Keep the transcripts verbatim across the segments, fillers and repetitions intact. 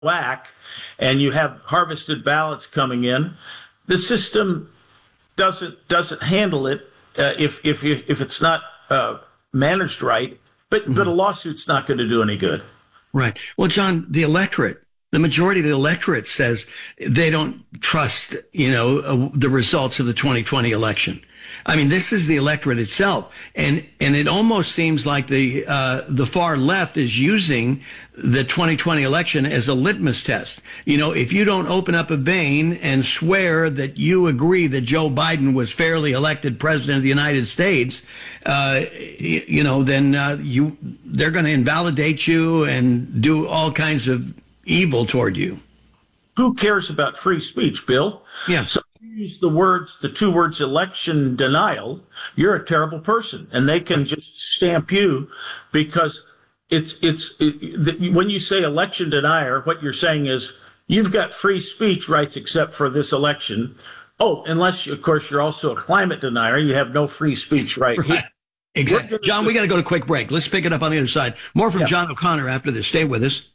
whack and you have harvested ballots coming in, the system doesn't doesn't handle it uh, if, if if if it's not uh, managed right. But mm-hmm. but a lawsuit's not going to do any good. Right. Well, John, the electorate, the majority of the electorate says they don't trust, you know, uh, the results of the twenty twenty election. I mean, this is the electorate itself, and and it almost seems like the uh, the far left is using the twenty twenty election as a litmus test. You know, if you don't open up a vein and swear that you agree that Joe Biden was fairly elected president of the United States, uh, you, you know, then uh, you they're going to invalidate you and do all kinds of evil toward you. Who cares about free speech, Bill? Yeah. So use the words, the two words election denial, you're a terrible person. And they can just stamp you because it's, it's, it, when you say election denier, what you're saying is you've got free speech rights except for this election. Oh, unless, of course, you're also a climate denier. You have no free speech right. Right. Exactly. John, we got to go to a quick break. Let's pick it up on the other side. More from yeah. John O'Connor after this. Stay with us.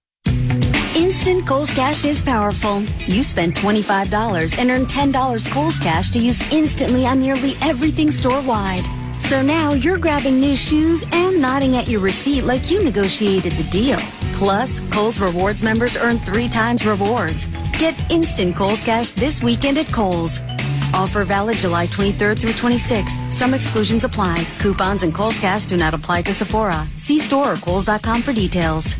Instant Kohl's Cash is powerful. You spend twenty-five dollars and earn ten dollars Kohl's Cash to use instantly on nearly everything store-wide. So now you're grabbing new shoes and nodding at your receipt like you negotiated the deal. Plus, Kohl's Rewards members earn three times rewards. Get instant Kohl's Cash this weekend at Kohl's. Offer valid July twenty-third through twenty-sixth. Some exclusions apply. Coupons and Kohl's Cash do not apply to Sephora. See store or kohls dot com for details.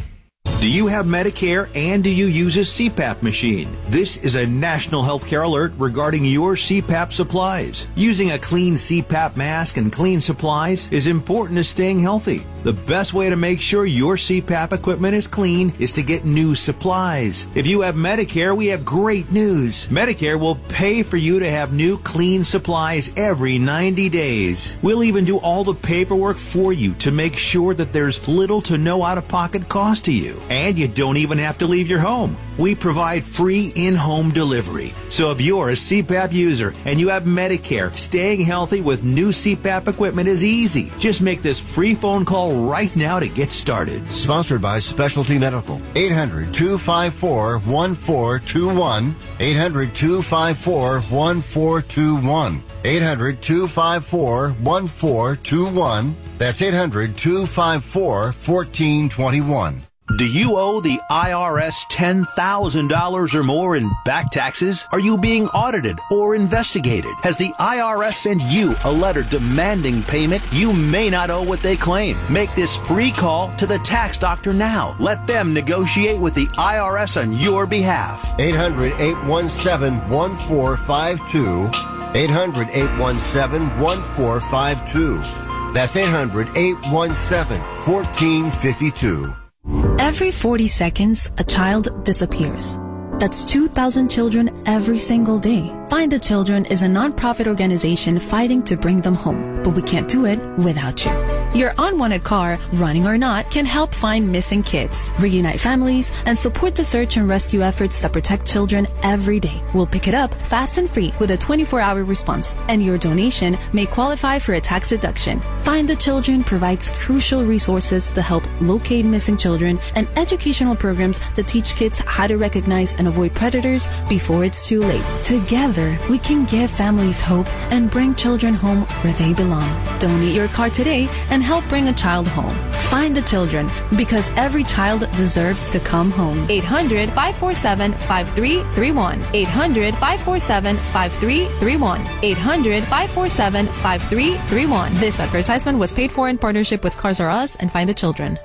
Do you have Medicare and do you use a C PAP machine? This is a national healthcare alert regarding your C PAP supplies. Using a clean C PAP mask and clean supplies is important to staying healthy. The best way to make sure your C PAP equipment is clean is to get new supplies. If you have Medicare, we have great news. Medicare will pay for you to have new clean supplies every ninety days. We'll even do all the paperwork for you to make sure that there's little to no out-of-pocket cost to you. And you don't even have to leave your home. We provide free in-home delivery. So if you're a C PAP user and you have Medicare, staying healthy with new C PAP equipment is easy. Just make this free phone call right now to get started. Sponsored by Specialty Medical. eight hundred, two five four, one four two one. eight hundred, two five four, one four two one. eight hundred, two five four, one four two one. That's eight hundred, two five four, one four two one. Do you owe the I R S ten thousand dollars or more in back taxes? Are you being audited or investigated? Has the I R S sent you a letter demanding payment? You may not owe what they claim. Make this free call to the tax doctor now. Let them negotiate with the I R S on your behalf. eight hundred, eight one seven, one four five two. eight hundred, eight one seven, one four five two. That's eight hundred, eight one seven, one four five two. Every forty seconds, a child disappears. That's two thousand children every single day. Find the Children is a nonprofit organization fighting to bring them home, but we can't do it without you. Your unwanted car, running or not, can help find missing kids, reunite families, and support the search and rescue efforts that protect children every day. We'll pick it up fast and free with a twenty-four hour response, and your donation may qualify for a tax deduction. Find the Children provides crucial resources to help locate missing children and educational programs to teach kids how to recognize and avoid predators before it's too late. Together, we can give families hope and bring children home where they belong. Donate your car today and help bring a child home. Find the Children, because every child deserves to come home. eight hundred, five four seven, five three three one. eight hundred, five four seven, five three three one. eight hundred, five four seven, five three three one. This advertisement was paid for in partnership with Cars R Us and Find the Children.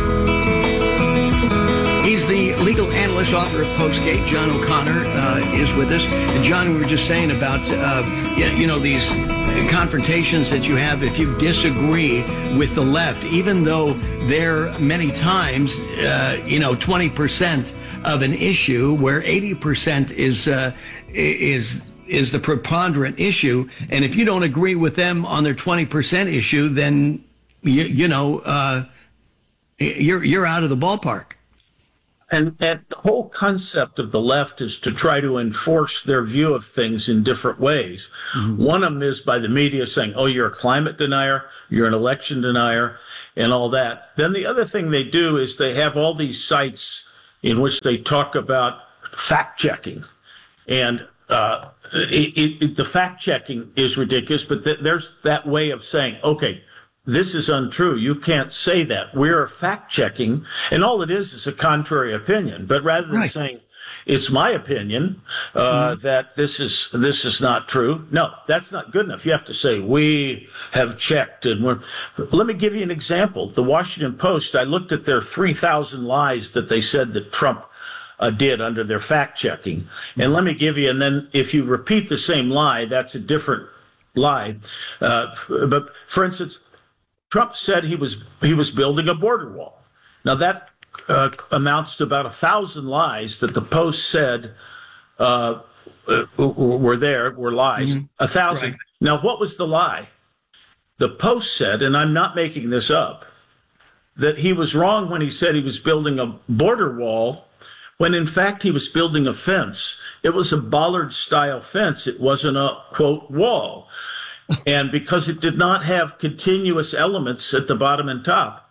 He's the legal analyst, author of Postgate. John O'Connor uh, is with us. And John, we were just saying about, uh, you know, these confrontations that you have if you disagree with the left, even though they're many times, uh, you know, twenty percent of an issue where eighty percent is uh, is is the preponderant issue. And if you don't agree with them on their twenty percent issue, then, you, you know, uh, you're you're out of the ballpark. And, and the whole concept of the left is to try to enforce their view of things in different ways. Mm-hmm. One of them is by the media saying, oh, you're a climate denier, you're an election denier, and all that. Then the other thing they do is they have all these sites in which they talk about fact checking. And uh, it, it, it, the fact checking is ridiculous, but th- there's that way of saying, okay, this is untrue. You can't say that. We're fact checking, and all it is is a contrary opinion. But rather than right. saying it's my opinion uh, mm-hmm. that this is this is not true, no, that's not good enough. You have to say we have checked, and we're. Let me give you an example. The Washington Post. I looked at their three thousand lies that they said that Trump uh, did under their fact checking, mm-hmm. and let me give you. And then if you repeat the same lie, that's a different lie. Uh, but for instance, Trump said he was he was building a border wall. Now that uh, amounts to about a thousand lies that the Post said uh, were there, were lies. Mm-hmm. A thousand. Right. Now, what was the lie? The Post said, and I'm not making this up, that he was wrong when he said he was building a border wall, when in fact he was building a fence. It was a bollard-style fence. It wasn't a, quote, wall. And because it did not have continuous elements at the bottom and top,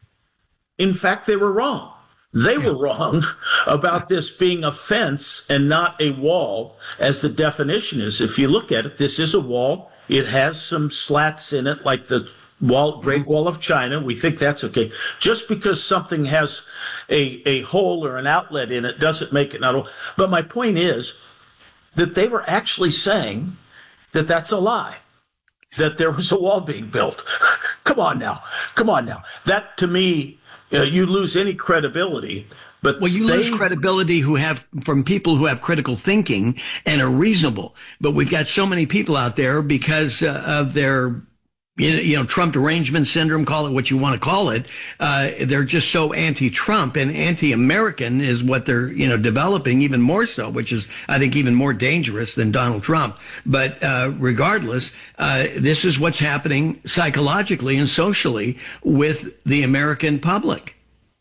in fact, they were wrong. They were wrong about this being a fence and not a wall, as the definition is. If you look at it, this is a wall. It has some slats in it, like the wall, Great Wall of China. We think that's okay. Just because something has a, a hole or an outlet in it doesn't make it not a wall. But my point is that they were actually saying that that's a lie, that there was a wall being built. Come on now. Come on now. That, to me, uh, you lose any credibility. But well, you they, lose credibility who have from people who have critical thinking and are reasonable. But we've got so many people out there because uh, of their, you know, Trump derangement syndrome, call it what you want to call it. Uh, they're just so anti-Trump and anti-American is what they're, you know, developing even more so, which is, I think, even more dangerous than Donald Trump. But uh, regardless, uh, this is what's happening psychologically and socially with the American public.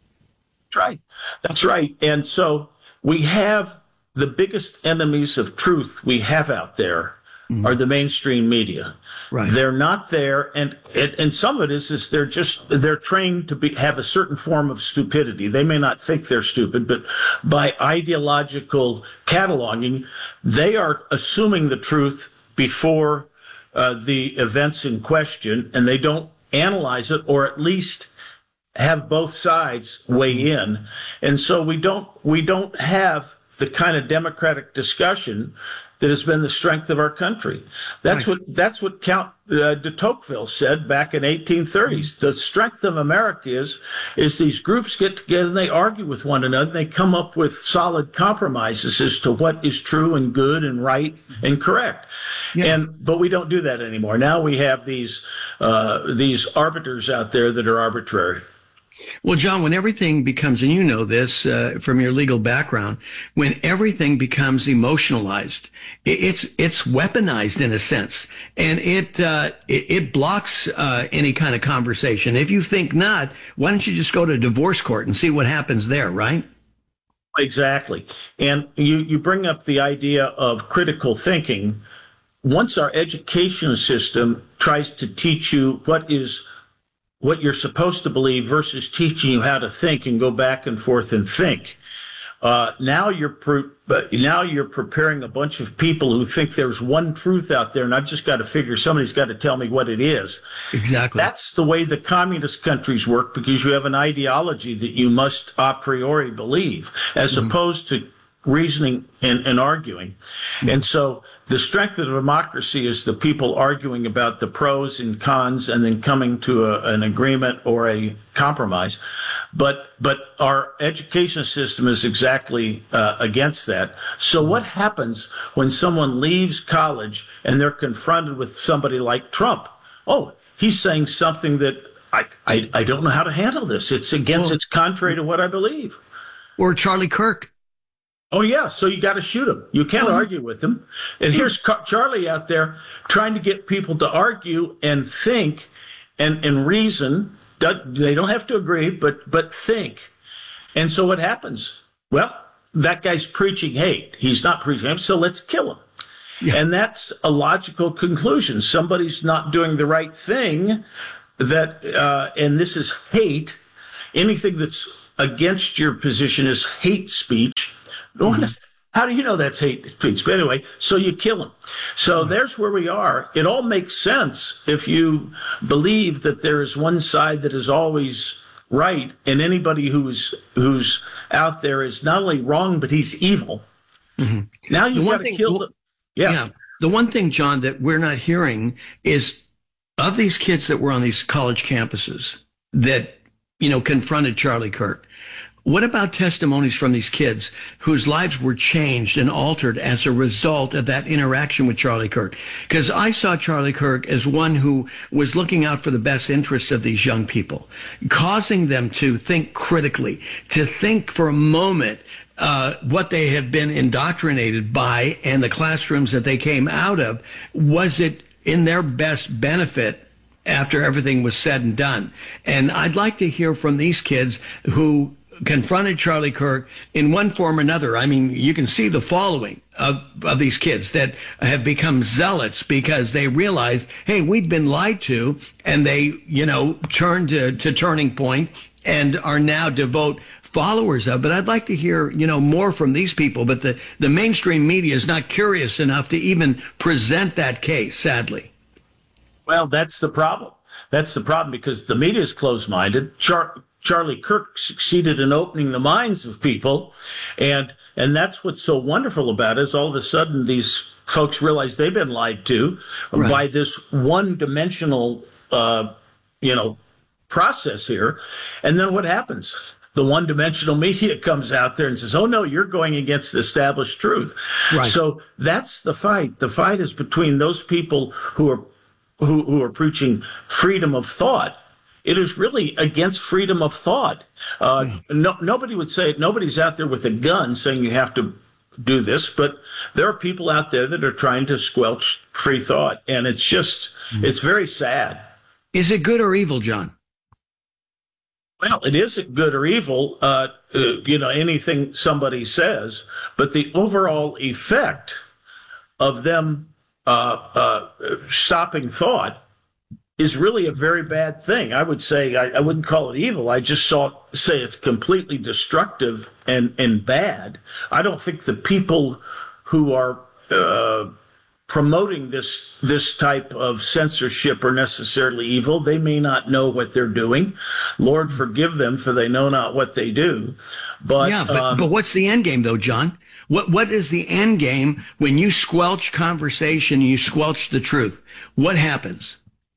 That's right. That's right. And so we have the biggest enemies of truth we have out there mm-hmm. are the mainstream media. Right. They're not there, and, and and some of it is is they're just they're trained to be have a certain form of stupidity. They may not think they're stupid, but by ideological cataloging, they are assuming the truth before uh, the events in question, and they don't analyze it, or at least have both sides weigh in. And so we don't we don't have the kind of democratic discussion that has been the strength of our country. That's right. what that's what Count uh, de Tocqueville said back in eighteen thirties. The strength of America is is these groups get together and they argue with one another. They come up with solid compromises as to what is true and good and right and correct. Yeah. And but we don't do that anymore. Now we have these uh, these arbiters out there that are arbitrary. Well, John, when everything becomes, and you know this uh, from your legal background, when everything becomes emotionalized, it's it's weaponized in a sense, and it uh, it, it blocks uh, any kind of conversation. If you think not, why don't you just go to divorce court and see what happens there, right? Exactly. And you, you bring up the idea of critical thinking. Once our education system tries to teach you what is what you're supposed to believe versus teaching you how to think and go back and forth and think. Uh, now you're pre- but now you're preparing a bunch of people who think there's one truth out there, and I've just got to figure somebody's got to tell me what it is. Exactly. That's the way the communist countries work, because you have an ideology that you must a priori believe, as mm-hmm. opposed to reasoning and, and arguing. Mm-hmm. And so the strength of democracy is the people arguing about the pros and cons and then coming to a, an agreement or a compromise. But but our education system is exactly uh, against that. So what happens when someone leaves college and they're confronted with somebody like Trump? Oh, he's saying something that I I, I don't know how to handle this. It's against, well, it's contrary to what I believe. Or Charlie Kirk. Oh, yeah. So you got to shoot him. You can't oh. argue with him. And here's Charlie out there trying to get people to argue and think and, and reason. They don't have to agree, but but think. And so what happens? Well, that guy's preaching hate. He's not preaching hate, so let's kill him. Yeah. And that's a logical conclusion. Somebody's not doing the right thing, that uh, and this is hate. Anything that's against your position is hate speech. Mm-hmm. How do you know that's hate speech? But anyway, so you kill them. So mm-hmm. there's where we are. It all makes sense if you believe that there is one side that is always right, and anybody who's who's out there is not only wrong, but he's evil. Mm-hmm. Now you've got to kill them. Yeah. yeah. The one thing, John, that we're not hearing is of these kids that were on these college campuses that, you know, confronted Charlie Kirk. What about testimonies from these kids whose lives were changed and altered as a result of that interaction with Charlie Kirk? Because I saw Charlie Kirk as one who was looking out for the best interests of these young people, causing them to think critically, to think for a moment uh, what they have been indoctrinated by and the classrooms that they came out of. Was it in their best benefit after everything was said and done? And I'd like to hear from these kids who confronted Charlie Kirk in one form or another. I mean, you can see the following of, of these kids that have become zealots because they realize, hey, we've been lied to, and they, you know, turned to, to Turning Point and are now devout followers of. But I'd like to hear, you know, more from these people. But the, the mainstream media is not curious enough to even present that case, sadly. Well, that's the problem. That's the problem because the media is closed-minded. Char- Charlie Kirk succeeded in opening the minds of people, and and that's what's so wonderful about it is all of a sudden these folks realize they've been lied to right. by this one-dimensional, uh, you know, process here. And then what happens? The one-dimensional media comes out there and says, oh, no, you're going against established truth. Right. So that's the fight. The fight is between those people who are who, who are preaching freedom of thought. It is really against freedom of thought. Uh, no, nobody would say it. Nobody's out there with a gun saying you have to do this, but there are people out there that are trying to squelch free thought, and it's just, mm-hmm. it's very sad. Is it good or evil, John? Well, it isn't good or evil, uh, uh, you know, anything somebody says, but the overall effect of them uh, uh, stopping thought is really a very bad thing. I would say I, I wouldn't call it evil. I just saw say it's completely destructive and, and bad. I don't think the people who are uh, promoting this this type of censorship are necessarily evil. They may not know what they're doing. Lord forgive them, for they know not what they do. But yeah, but, um, but what's the end game, though, John? What what is the end game when you squelch conversation, you squelch the truth? What happens?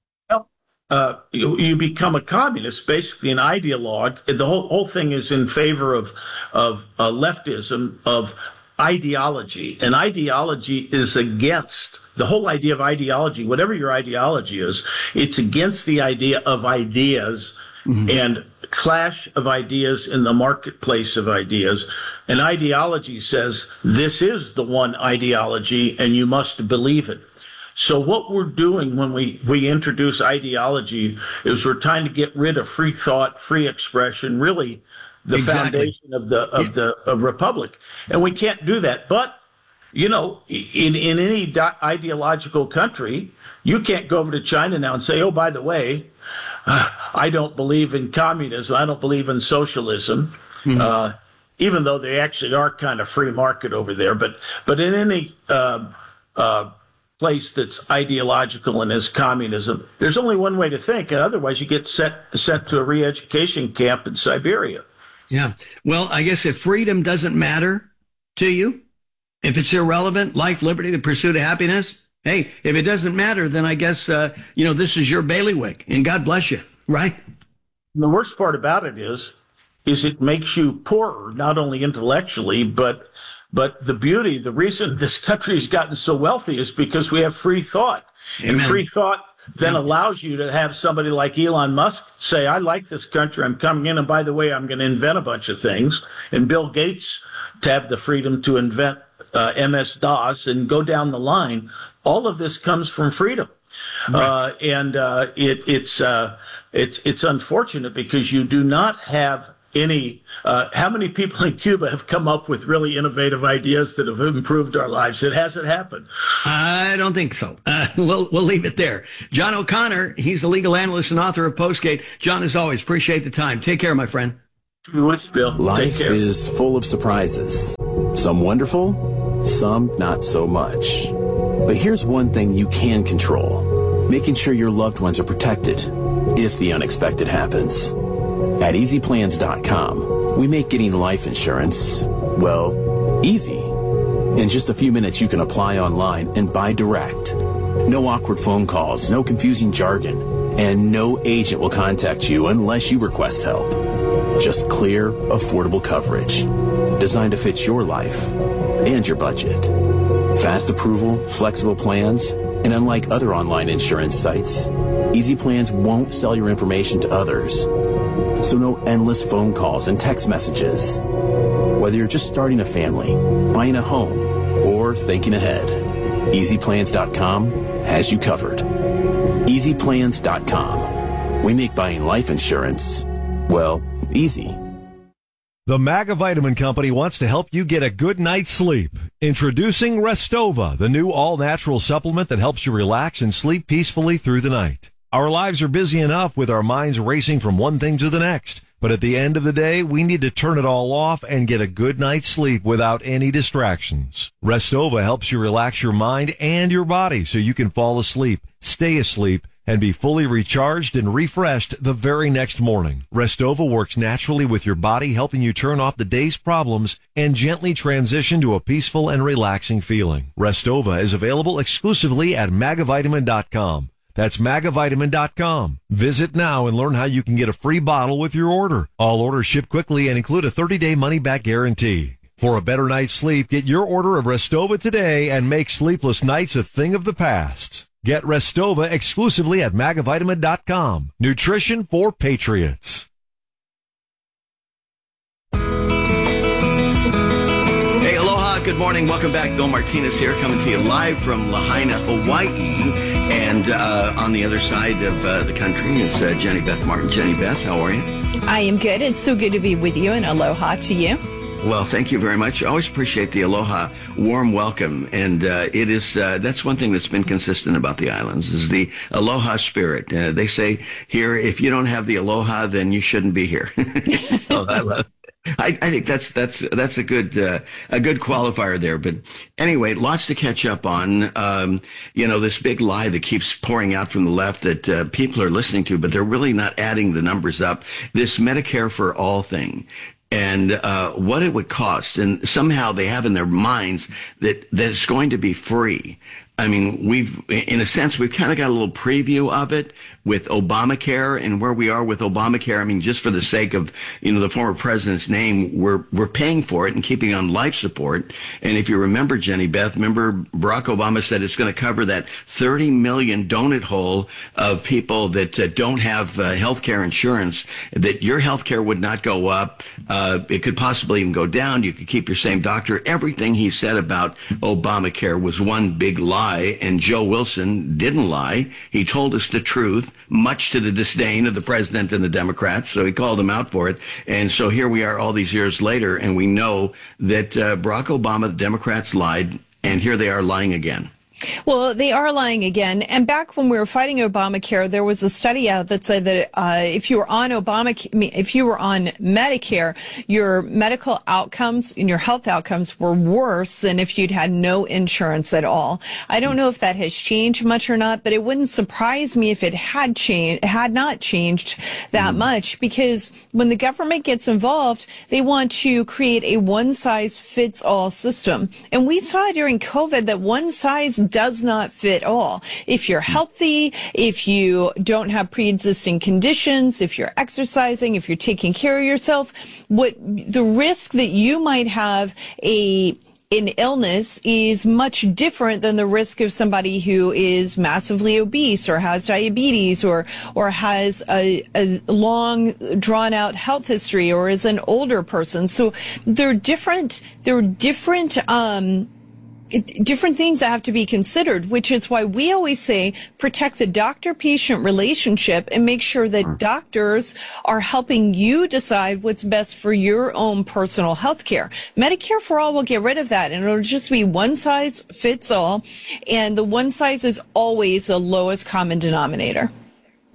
Uh, you, you become a communist, basically an ideologue. The whole whole thing is in favor of of uh, leftism, of ideology, and ideology is against the whole idea of ideology. Whatever your ideology is, it's against the idea of ideas mm-hmm. and clash of ideas in the marketplace of ideas. And ideology says this is the one ideology, and you must believe it. So what we're doing when we, we introduce ideology is we're trying to get rid of free thought, free expression, really the exactly. foundation of the of yeah. the of republic. And we can't do that. But, you know, in, in any di- ideological country, you can't go over to China now and say, oh, by the way, uh, I don't believe in communism. I don't believe in socialism, mm-hmm. uh, even though they actually are kind of free market over there. But, but in any uh, uh place that's ideological and is communism, there's only one way to think, and otherwise you get set, sent to a re-education camp in Siberia. Yeah. Well, I guess if freedom doesn't matter to you, if it's irrelevant, life, liberty, the pursuit of happiness, hey, if it doesn't matter, then I guess, uh, you know, this is your bailiwick, and God bless you, right? And the worst part about it is, is it makes you poorer, not only intellectually, but But the beauty, the reason this country has gotten so wealthy is because we have free thought. Amen. And free thought then yeah. allows you to have somebody like Elon Musk say, I like this country, I'm coming in, and by the way, I'm going to invent a bunch of things. And Bill Gates to have the freedom to invent uh, M S DOS and go down the line. All of this comes from freedom. Right. Uh, and uh, it, it's, uh, it's, it's unfortunate because you do not have Any, uh, how many people in Cuba have come up with really innovative ideas that have improved our lives? It hasn't happened. I don't think so. Uh, we'll, we'll leave it there. John O'Connor, he's the legal analyst and author of Postgate. John, as always, appreciate the time. Take care, my friend. With Bill. Life is full of surprises. Some wonderful, some not so much. But here's one thing you can control. Making sure your loved ones are protected if the unexpected happens. At easy plans dot com, we make getting life insurance, well, easy. In just a few minutes, you can apply online and buy direct. No awkward phone calls, no confusing jargon, and no agent will contact you unless you request help. Just clear, affordable coverage designed to fit your life and your budget. Fast approval, flexible plans, and unlike other online insurance sites, Easy Plans won't sell your information to others. So no endless phone calls and text messages. Whether you're just starting a family, buying a home, or thinking ahead, easy plans dot com has you covered. easy plans dot com. We make buying life insurance, well, easy. The Maga Vitamin Company wants to help you get a good night's sleep. Introducing Restova, the new all-natural supplement that helps you relax and sleep peacefully through the night. Our lives are busy enough with our minds racing from one thing to the next. But at the end of the day, we need to turn it all off and get a good night's sleep without any distractions. Restova helps you relax your mind and your body so you can fall asleep, stay asleep, and be fully recharged and refreshed the very next morning. Restova works naturally with your body, helping you turn off the day's problems and gently transition to a peaceful and relaxing feeling. Restova is available exclusively at maga vitamin dot com. That's maga vitamin dot com. Visit now and learn how you can get a free bottle with your order. All orders ship quickly and include a thirty-day money-back guarantee. For a better night's sleep, get your order of Restova today and make sleepless nights a thing of the past. Get Restova exclusively at maga vitamin dot com. Nutrition for patriots. Hey, aloha, good morning. Welcome back. Bill Martinez here, coming to you live from Lahaina, Hawaii. And uh, on the other side of uh, the country is uh, Jenny Beth Martin. Jenny Beth, how are you? I am good. It's so good to be with you, and aloha to you. Well, thank you very much. I always appreciate the aloha, warm welcome. And uh, it is uh, that's one thing that's been consistent about the islands is the aloha spirit. Uh, they say here, if you don't have the aloha, then you shouldn't be here. So I love I, I think that's that's that's a good uh, a good qualifier there. But anyway, lots to catch up on. Um, you know, this big lie that keeps pouring out from the left that uh, people are listening to, but they're really not adding the numbers up. This Medicare for All thing. And uh, what it would cost, and somehow they have in their minds that, that it's going to be free. I mean, we've, in a sense, we've kind of got a little preview of it with Obamacare and where we are with Obamacare. I mean, just for the sake of, you know, the former president's name, we're, we're paying for it and keeping it on life support. And if you remember, Jenny Beth, remember Barack Obama said it's going to cover that thirty million donut hole of people that uh, don't have uh, health care insurance, that your health care would not go up. Uh, it could possibly even go down. You could keep your same doctor. Everything he said about Obamacare was one big lie. And Joe Wilson didn't lie. He told us the truth, much to the disdain of the president and the Democrats. So he called them out for it. And so here we are all these years later, and we know that uh, Barack Obama, the Democrats lied, and here they are lying again. Well, they are lying again. And back when we were fighting Obamacare, there was a study out that said that uh, if you were on Obamacare, if you were on Medicare, your medical outcomes and your health outcomes were worse than if you'd had no insurance at all. I don't know if that has changed much or not, but it wouldn't surprise me if it had changed, had not changed that mm. much, because when the government gets involved, they want to create a one-size-fits-all system. And we saw during COVID that one size does not fit all. If you're healthy, if you don't have pre-existing conditions, if you're exercising, if you're taking care of yourself, what the risk that you might have a an illness is much different than the risk of somebody who is massively obese or has diabetes or or has a, a long drawn out health history or is an older person. So they're different. They're different. Um, It, different things that have to be considered, which is why we always say protect the doctor-patient relationship and make sure that doctors are helping you decide what's best for your own personal health care. Medicare for All will get rid of that, and it'll just be one size fits all, and the one size is always the lowest common denominator.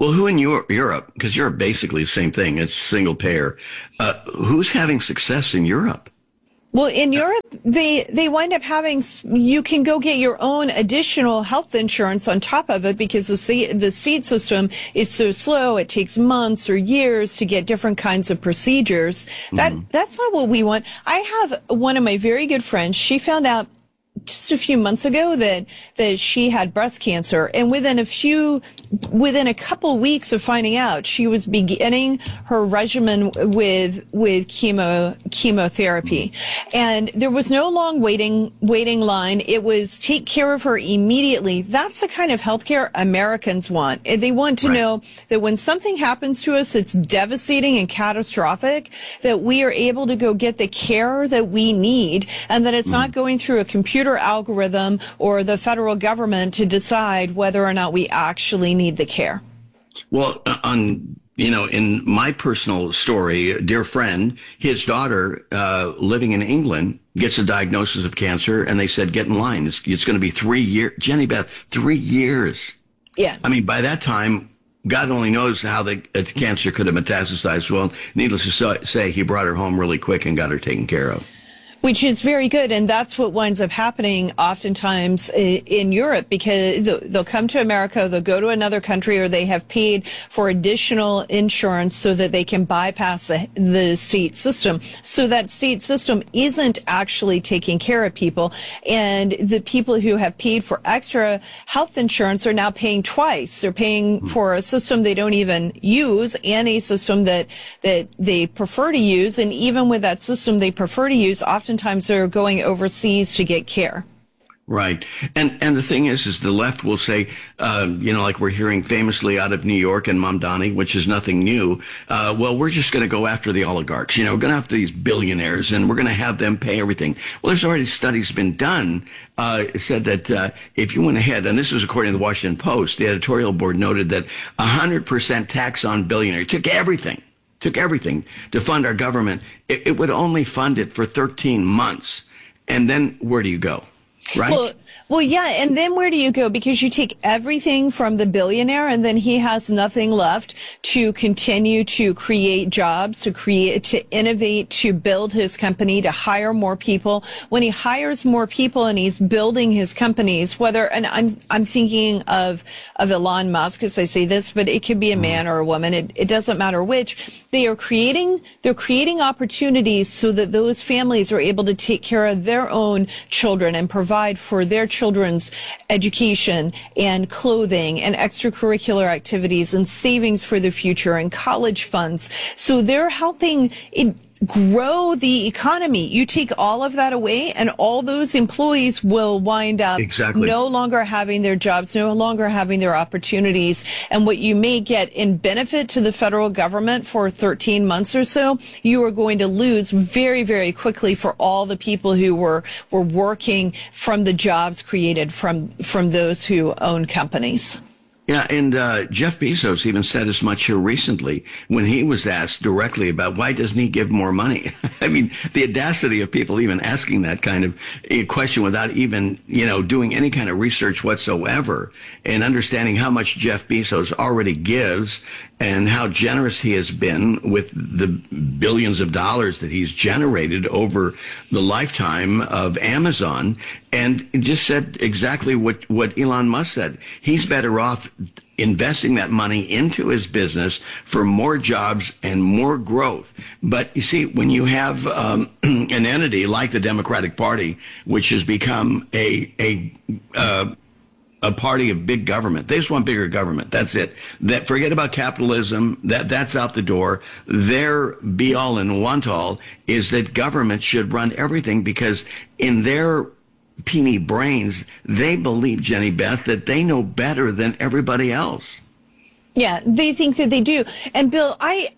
Well, who in Euro- Europe, because Europe basically the same thing, it's single payer, uh, who's having success in Europe? Well, in Europe, they, they wind up having, you can go get your own additional health insurance on top of it because the state, the state system is so slow. It takes months or years to get different kinds of procedures. That, mm-hmm. that's not what we want. I have one of my very good friends. She found out just a few months ago that, that she had breast cancer. And within a few, within a couple weeks of finding out, she was beginning her regimen with, with chemo, chemotherapy. And there was no long waiting, waiting line. It was take care of her immediately. That's the kind of healthcare Americans want. They want to right. know that when something happens to us, it's devastating and catastrophic, that we are able to go get the care that we need and that it's mm. not going through a computer algorithm or the federal government to decide whether or not we actually need the care. Well, on, you know, in my personal story, a dear friend, his daughter, uh, living in England, gets a diagnosis of cancer, and they said, get in line. It's, it's going to be three years. Jenny Beth, three years. Yeah. I mean, by that time, God only knows how the, uh, the cancer could have metastasized. Well, needless to say, he brought her home really quick and got her taken care of. Which is very good, and that's what winds up happening oftentimes in Europe, because they'll come to America, they'll go to another country, or they have paid for additional insurance so that they can bypass the, the state system. So that state system isn't actually taking care of people, and the people who have paid for extra health insurance are now paying twice. They're paying for a system they don't even use and a system that, that they prefer to use, and even with that system they prefer to use, often Oftentimes they're going overseas to get care. Right. And and the thing is, is the left will say, uh, you know, like we're hearing famously out of New York and Mamdani, which is nothing new. Uh, well, we're just going to go after the oligarchs. You know, we're going to have these billionaires and we're going to have them pay everything. Well, there's already studies been done. Uh, it said that uh, if you went ahead, and this is according to the Washington Post, the editorial board noted that one hundred percent tax on billionaires took everything. took everything to fund our government, it, it would only fund it for thirteen months. And then where do you go? Right? Well, well, yeah. And then where do you go? Because you take everything from the billionaire and then he has nothing left to continue to create jobs, to create, to innovate, to build his company, to hire more people. When he hires more people and he's building his companies, whether, and I'm, I'm thinking of, of Elon Musk as I say this, but it could be a man or a woman. It, it doesn't matter which. They are creating, they're creating opportunities so that those families are able to take care of their own children and provide for their children's education and clothing and extracurricular activities and savings for the future and college funds. So they're helping it grow the economy. You take all of that away and all those employees will wind up exactly. no longer having their jobs, no longer having their opportunities. And what you may get in benefit to the federal government for thirteen months or so, you are going to lose very, very quickly for all the people who were, were working from the jobs created from, from those who own companies. Yeah, and uh, Jeff Bezos even said as much here recently when he was asked directly about why doesn't he give more money? I mean, the audacity of people even asking that kind of a question without even, you know, doing any kind of research whatsoever and understanding how much Jeff Bezos already gives and how generous he has been with the billions of dollars that he's generated over the lifetime of Amazon. And just said exactly what, what Elon Musk said. He's better off investing that money into his business for more jobs and more growth. But you see, when you have um, an entity like the Democratic Party, which has become a a uh, a party of big government. They just want bigger government. That's it. That forget about capitalism. That that's out the door. Their be all and want all is that government should run everything because in their peeny brains, they believe, Jenny Beth, that they know better than everybody else. Yeah, they think that they do. And Bill, I, I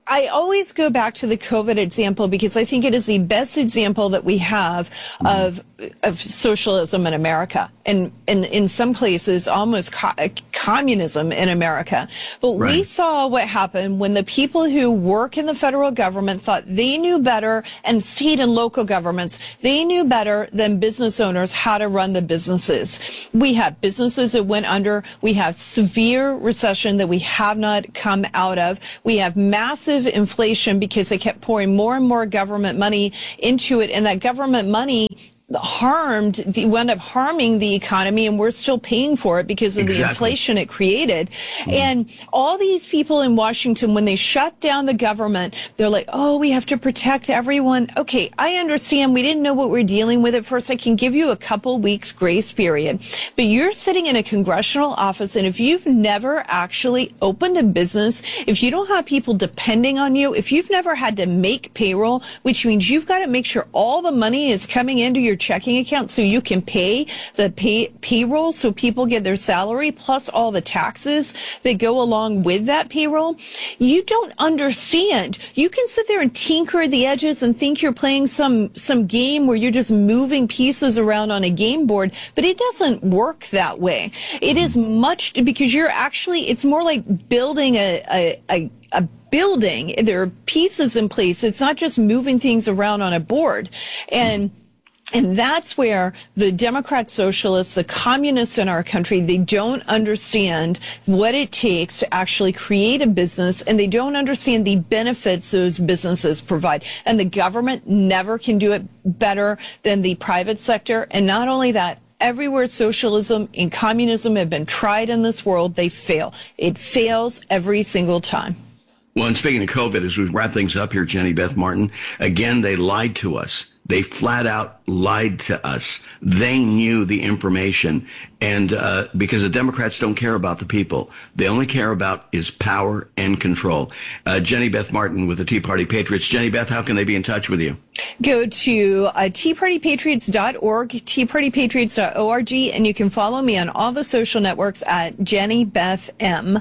I always go back to the COVID example because I think it is the best example that we have of of socialism in America, and, and in some places almost co- communism in America. But right. we saw what happened when the people who work in the federal government thought they knew better, and state and local governments, they knew better than business owners how to run the businesses. We have businesses that went under. We have severe recession that we have not come out of. We have massive inflation because they kept pouring more and more government money into it, and that government money harmed, wound up harming the economy, and we're still paying for it because of exactly. the inflation it created. Mm. And all these people in Washington, when they shut down the government, they're like, oh, we have to protect everyone. Okay, I understand we didn't know what we're dealing with at first. I can give you a couple weeks grace period. But you're sitting in a congressional office, and if you've never actually opened a business, if you don't have people depending on you, if you've never had to make payroll, which means you've got to make sure all the money is coming into your checking account so you can pay the pay, payroll so people get their salary plus all the taxes that go along with that payroll. You don't understand. You can sit there and tinker at the edges and think you're playing some some game where you're just moving pieces around on a game board, but it doesn't work that way. It is much because you're actually, it's more like building a a, a a building. There are pieces in place. It's not just moving things around on a board. And And that's where the Democrat socialists, the communists in our country, they don't understand what it takes to actually create a business, and they don't understand the benefits those businesses provide. And the government never can do it better than the private sector. And not only that, everywhere socialism and communism have been tried in this world, they fail. It fails every single time. Well, and speaking of COVID, as we wrap things up here, Jenny Beth Martin, again, they lied to us. They flat out lied to us. They knew the information. And uh, because the Democrats don't care about the people, they only care about is power and control. Uh, Jenny Beth Martin with the Tea Party Patriots. Jenny Beth, how can they be in touch with you? Go to uh, tea party patriots dot org, tea party patriots dot org, and you can follow me on all the social networks at Jenny Beth M.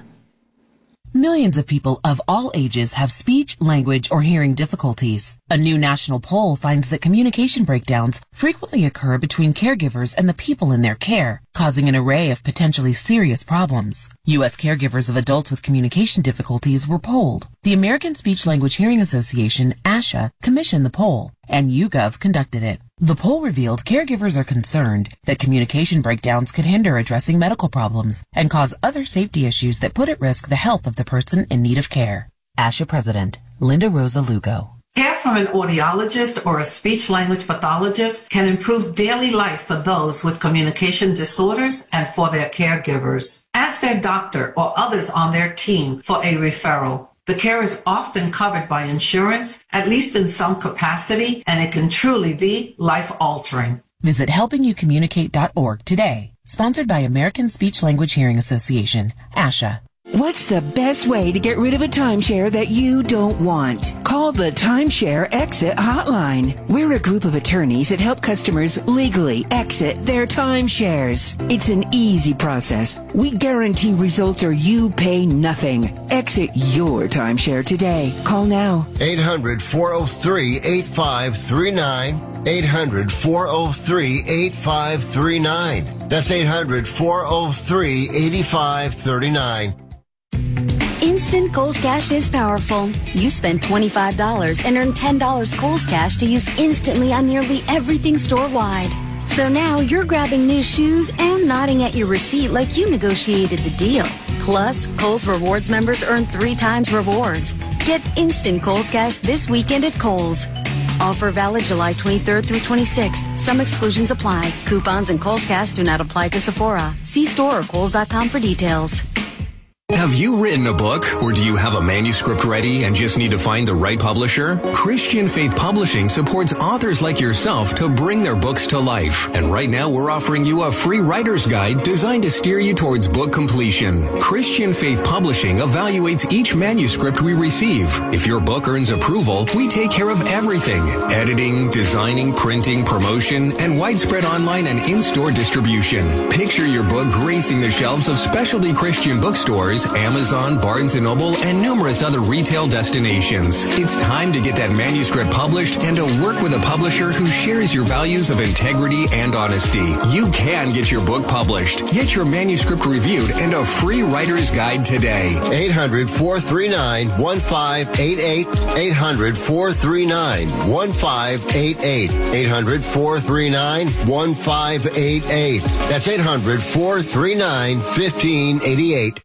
Millions of people of all ages have speech, language, or hearing difficulties. A new national poll finds that communication breakdowns frequently occur between caregivers and the people in their care, causing an array of potentially serious problems. U S caregivers of adults with communication difficulties were polled. The American Speech Language Hearing Association, ASHA, commissioned the poll, and YouGov conducted it. The poll revealed caregivers are concerned that communication breakdowns could hinder addressing medical problems and cause other safety issues that put at risk the health of the person in need of care. ASHA President Linda Rosa Lugo. Care from an audiologist or a speech-language pathologist can improve daily life for those with communication disorders and for their caregivers. Ask their doctor or others on their team for a referral. The care is often covered by insurance, at least in some capacity, and it can truly be life-altering. Visit helping you communicate dot org today. Sponsored by American Speech Language Hearing Association, ASHA. What's the best way to get rid of a timeshare that you don't want? Call the Timeshare Exit Hotline. We're a group of attorneys that help customers legally exit their timeshares. It's an easy process. We guarantee results or you pay nothing. Exit your timeshare today. Call now. eight hundred, four oh three, eight five three nine. eight hundred, four oh three, eight five three nine. That's eight hundred, four oh three, eight five three nine. Instant Kohl's Cash is powerful. You spend twenty-five dollars and earn ten dollars Kohl's Cash to use instantly on nearly everything store-wide. So now you're grabbing new shoes and nodding at your receipt like you negotiated the deal. Plus, Kohl's Rewards members earn three times rewards. Get instant Kohl's Cash this weekend at Kohl's. Offer valid July twenty-third through twenty-sixth. Some exclusions apply. Coupons and Kohl's Cash do not apply to Sephora. See store or Kohl's dot com for details. Have you written a book, or do you have a manuscript ready and just need to find the right publisher? Christian Faith Publishing supports authors like yourself to bring their books to life. And right now we're offering you a free writer's guide designed to steer you towards book completion. Christian Faith Publishing evaluates each manuscript we receive. If your book earns approval, we take care of everything: editing, designing, printing, promotion, and widespread online and in-store distribution. Picture your book gracing the shelves of specialty Christian bookstores bookstores, Amazon, Barnes and Noble, and numerous other retail destinations. It's time to get that manuscript published and to work with a publisher who shares your values of integrity and honesty. You can get your book published. Get your manuscript reviewed and a free writer's guide today. eight hundred, four three nine, one five eight eight. eight hundred, four three nine, one five eight eight. eight hundred, four three nine, one five eight eight. That's eight hundred, four three nine, one five eight eight.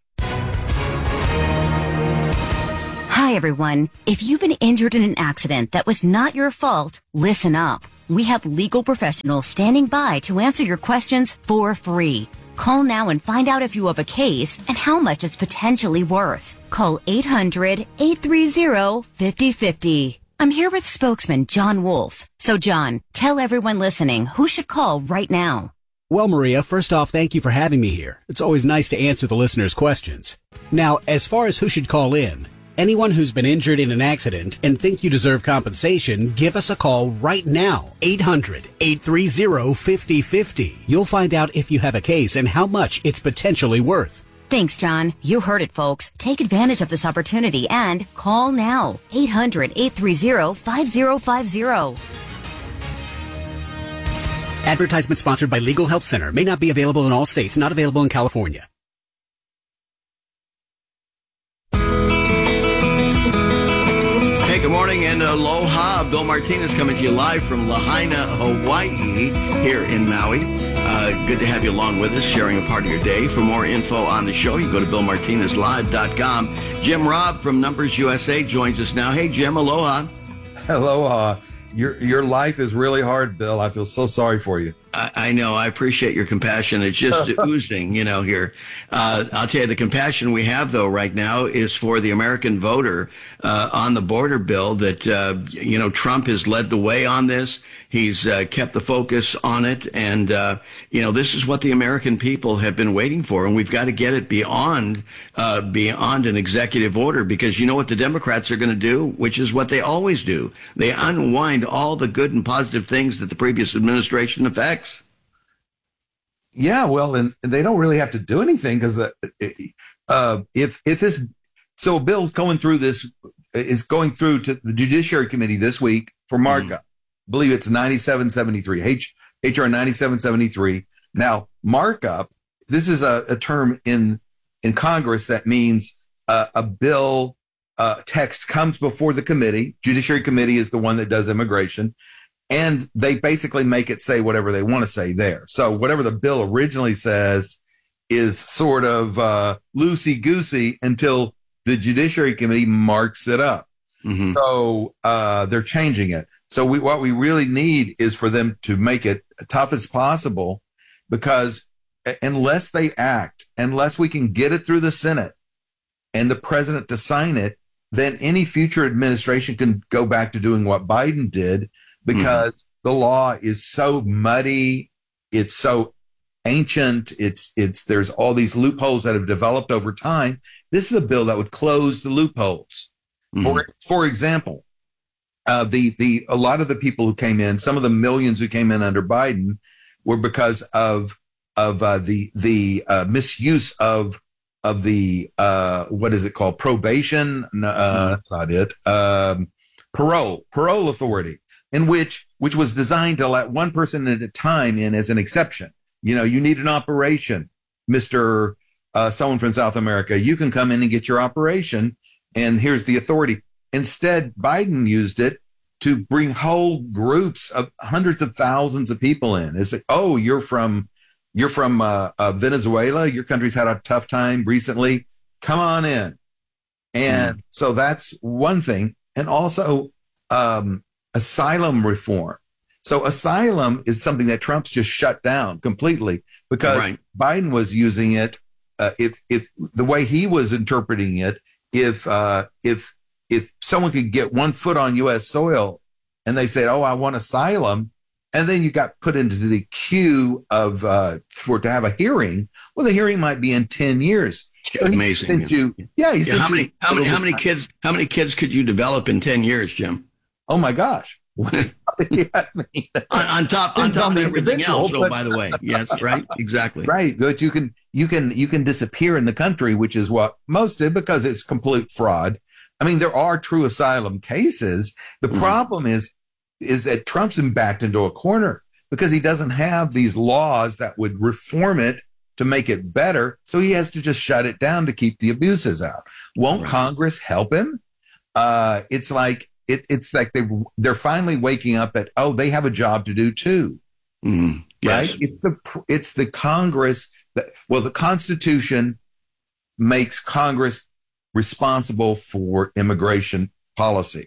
Hi, everyone. If you've been injured in an accident that was not your fault, listen up. We have legal professionals standing by to answer your questions for free. Call now and find out if you have a case and how much it's potentially worth. Call eight hundred, eight three zero, five zero five zero. I'm here with spokesman John Wolf. So, John, tell everyone listening who should call right now. Well, Maria, first off, thank you for having me here. It's always nice to answer the listeners' questions. Now, as far as who should call in, anyone who's been injured in an accident and think you deserve compensation, give us a call right now. eight hundred, eight three zero, five zero five zero. You'll find out if you have a case and how much it's potentially worth. Thanks, John. You heard it, folks. Take advantage of this opportunity and call now. eight hundred, eight three zero, five zero five zero. Advertisement sponsored by Legal Help Center. May not be available in all states. Not available in California. Hey, good morning and aloha. Bill Martinez coming to you live from Lahaina, Hawaii, here in Maui. Uh, good to have you along with us, sharing a part of your day. For more info on the show, you go to bill martinez live dot com. Jim Robb from Numbers U S A joins us now. Hey, Jim, aloha. Aloha. Your your life is really hard, Bill. I feel so sorry for you. I, I know. I appreciate your compassion. It's just oozing, you know, here. Uh, I'll tell you, the compassion we have, though, right now is for the American voter uh, on the border bill that, uh, you know, Trump has led the way on this. He's uh, kept the focus on it. And, uh, you know, this is what the American people have been waiting for. And we've got to get it beyond uh, beyond an executive order, because you know what the Democrats are going to do, which is what they always do. They unwind all the good and positive things that the previous administration affects. Yeah, well, and they don't really have to do anything because the uh, if if this so Bill's going through this is going through to the Judiciary Committee this week for markup. Mm. I believe it's ninety-seven seventy-three H HR ninety-seven seventy-three. Now, markup. This is a, a term in in Congress that means uh, a bill uh, text comes before the committee. Judiciary Committee is the one that does immigration. And they basically make it say whatever they want to say there. So whatever the bill originally says is sort of uh, loosey-goosey until the Judiciary Committee marks it up. Mm-hmm. So uh, they're changing it. So we, what we really need is for them to make it tough as possible, because unless they act, unless we can get it through the Senate and the president to sign it, then any future administration can go back to doing what Biden did, because mm-hmm. the law is so muddy, it's so ancient, it's it's there's all these loopholes that have developed over time. This is a bill that would close the loopholes. Mm-hmm. For for example, uh, the the a lot of the people who came in, some of the millions who came in under Biden, were because of of uh, the the uh, misuse of of the uh, what is it called probation? Uh, mm-hmm. That's not it. Um, parole parole authority. In which, which was designed to let one person at a time in as an exception. You know, you need an operation, Mister Uh, someone from South America. You can come in and get your operation, and here's the authority. Instead, Biden used it to bring whole groups of hundreds of thousands of people in. It's like, oh, you're from, you're from uh, uh, Venezuela. Your country's had a tough time recently. Come on in. And mm. so that's one thing. And also, um, asylum reform. So asylum is something that Trump's just shut down completely, because right. Biden was using it. Uh, if if the way he was interpreting it, if uh, if if someone could get one foot on U S soil and they said, "Oh, I want asylum," and then you got put into the queue of uh, for to have a hearing, well, the hearing might be in ten years. So amazing. You, yeah. He yeah how many how many how many kids how many kids could you develop in ten years, Jim? Oh my gosh. I mean, on, on top on top of everything else. but, Oh, by the way, yes, right, exactly, right. But you can you can you can disappear in the country, which is what most did because it's complete fraud. I mean, there are true asylum cases. The mm-hmm. problem is is that Trump's been backed into a corner because he doesn't have these laws that would reform it to make it better. So he has to just shut it down to keep the abuses out. Won't right. Congress help him? Uh, it's like it, it's like they they're finally waking up that, oh, they have a job to do too. Mm, yes. Right? It's the it's the Congress that, well, the Constitution makes Congress responsible for immigration policy,